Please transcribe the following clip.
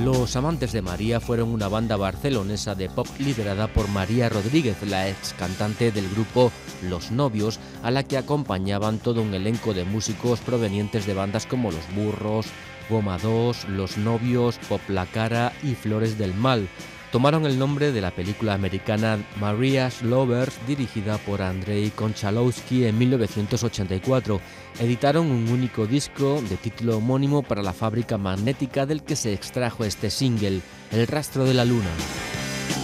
Los Amantes de María fueron una banda barcelonesa de pop liderada por María Rodríguez, la ex cantante del grupo Los Novios, a la que acompañaban todo un elenco de músicos provenientes de bandas como Los Burros, Goma 2, Los Novios, Pop La Cara y Flores del Mal. Tomaron el nombre de la película americana Maria's Lovers, dirigida por Andrei Konchalovsky en 1984. Editaron un único disco de título homónimo para la fábrica magnética del que se extrajo este single, El rastro de la luna.